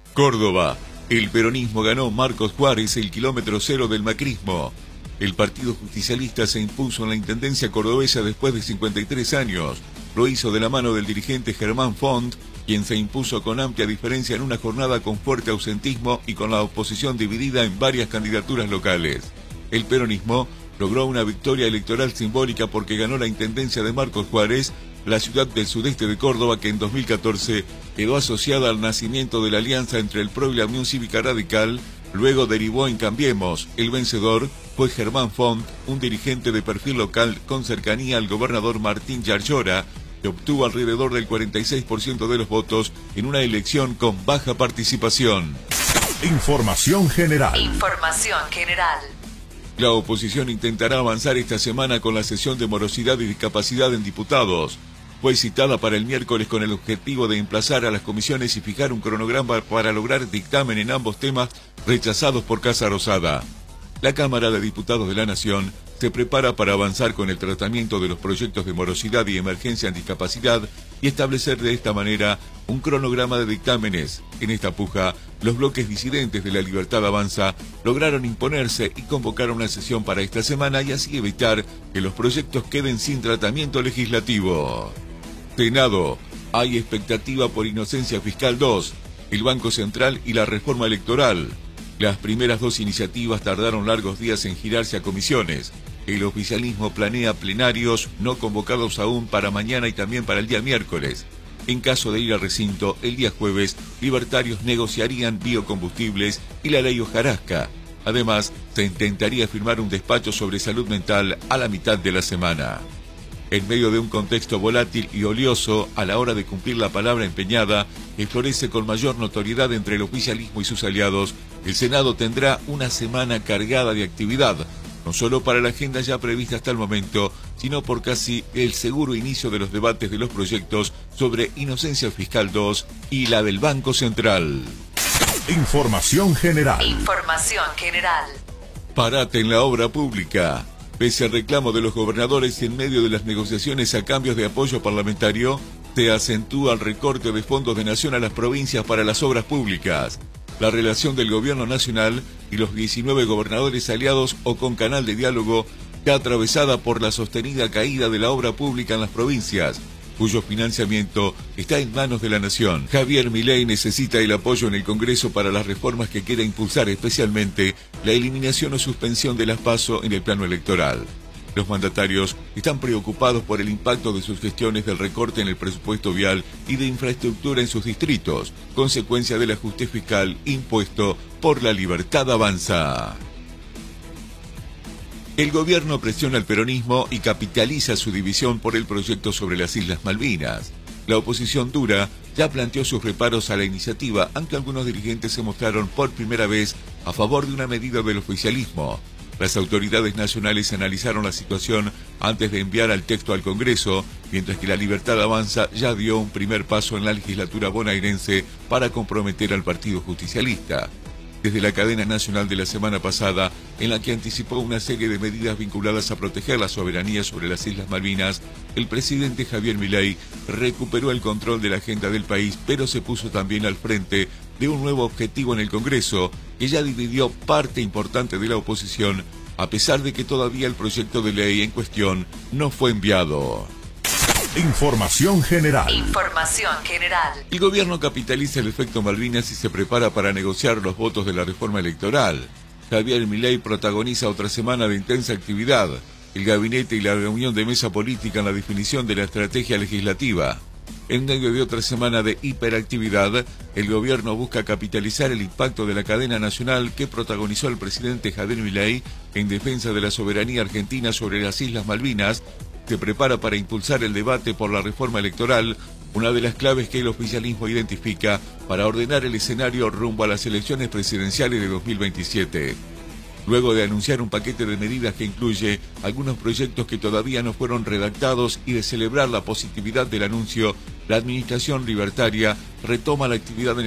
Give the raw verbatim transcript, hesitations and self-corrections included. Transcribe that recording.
Córdoba. El peronismo ganó Marcos Juárez el kilómetro cero del macrismo. El partido justicialista se impuso en la intendencia cordobesa después de cincuenta y tres años. Lo hizo de la mano del dirigente Germán Font, quien se impuso con amplia diferencia en una jornada con fuerte ausentismo y con la oposición dividida en varias candidaturas locales. El peronismo logró una victoria electoral simbólica porque ganó la intendencia de Marcos Juárez, la ciudad del sudeste de Córdoba, que en dos mil catorce quedó asociada al nacimiento de la alianza entre el P R O y la Unión Cívica Radical. Luego derivó en Cambiemos. El vencedor fue Germán Font, un dirigente de perfil local con cercanía al gobernador Martín Yarlora, que obtuvo alrededor del cuarenta y seis por ciento de los votos en una elección con baja participación. Información general. Información general. La oposición intentará avanzar esta semana con la sesión de morosidad y discapacidad en diputados. Fue citada para el miércoles con el objetivo de emplazar a las comisiones y fijar un cronograma para lograr dictamen en ambos temas rechazados por Casa Rosada. La Cámara de Diputados de la Nación se prepara para avanzar con el tratamiento de los proyectos de morosidad y emergencia en discapacidad y establecer de esta manera un cronograma de dictámenes. En esta puja, los bloques disidentes de La Libertad Avanza lograron imponerse y convocaron una sesión para esta semana y así evitar que los proyectos queden sin tratamiento legislativo. Senado. Hay expectativa por Inocencia Fiscal dos, el Banco Central y la reforma electoral. Las primeras dos iniciativas tardaron largos días en girarse a comisiones. El oficialismo planea plenarios no convocados aún para mañana y también para el día miércoles. En caso de ir al recinto, el día jueves, libertarios negociarían biocombustibles y la ley hojarasca. Además, se intentaría firmar un despacho sobre salud mental a la mitad de la semana. En medio de un contexto volátil y oleoso, a la hora de cumplir la palabra empeñada, que florece con mayor notoriedad entre el oficialismo y sus aliados, el Senado tendrá una semana cargada de actividad, no solo para la agenda ya prevista hasta el momento, sino por casi el seguro inicio de los debates de los proyectos sobre Inocencia Fiscal dos y la del Banco Central. Información general. Información general. Parate en la obra pública. Pese al reclamo de los gobernadores y en medio de las negociaciones a cambios de apoyo parlamentario, se acentúa el recorte de fondos de nación a las provincias para las obras públicas. La relación del gobierno nacional y los diecinueve gobernadores aliados o con canal de diálogo está atravesada por la sostenida caída de la obra pública en las provincias, cuyo financiamiento está en manos de la nación. Javier Milei necesita el apoyo en el Congreso para las reformas que quiera impulsar, especialmente la eliminación o suspensión de las PASO en el plano electoral. Los mandatarios están preocupados por el impacto de sus gestiones del recorte en el presupuesto vial y de infraestructura en sus distritos, consecuencia del ajuste fiscal impuesto por La Libertad Avanza. El gobierno presiona al peronismo y capitaliza su división por el proyecto sobre las Islas Malvinas. La oposición dura ya planteó sus reparos a la iniciativa, aunque algunos dirigentes se mostraron por primera vez a favor de una medida del oficialismo. Las autoridades nacionales analizaron la situación antes de enviar al texto al Congreso, mientras que La Libertad Avanza ya dio un primer paso en la legislatura bonaerense para comprometer al Partido Justicialista. Desde la cadena nacional de la semana pasada, en la que anticipó una serie de medidas vinculadas a proteger la soberanía sobre las Islas Malvinas, el presidente Javier Milei recuperó el control de la agenda del país, pero se puso también al frente de un nuevo objetivo en el Congreso, que ya dividió parte importante de la oposición, a pesar de que todavía el proyecto de ley en cuestión no fue enviado. Información general. Información general. El gobierno capitaliza el efecto Malvinas y se prepara para negociar los votos de la reforma electoral. Javier Milei protagoniza otra semana de intensa actividad. El gabinete y la reunión de mesa política en la definición de la estrategia legislativa. En medio de otra semana de hiperactividad, el gobierno busca capitalizar el impacto de la cadena nacional que protagonizó el presidente Javier Milei en defensa de la soberanía argentina sobre las Islas Malvinas. Se prepara para impulsar el debate por la reforma electoral, una de las claves que el oficialismo identifica para ordenar el escenario rumbo a las elecciones presidenciales de dos mil veintisiete. Luego de anunciar un paquete de medidas que incluye algunos proyectos que todavía no fueron redactados y de celebrar la positividad del anuncio, la administración libertaria retoma la actividad en